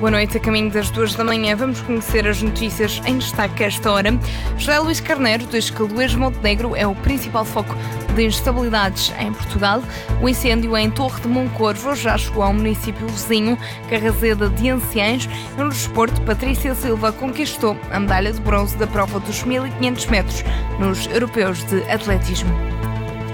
Boa noite, a caminho das 2 da manhã vamos conhecer as notícias em destaque a esta hora. José Luís Carneiro diz que Luís Montenegro é o principal foco de instabilidades em Portugal. O incêndio em Torre de Moncorvo já chegou ao município vizinho, Carrazeda de Anciães. No desporto, Patrícia Silva conquistou a medalha de bronze da prova dos 1500 metros nos europeus de atletismo.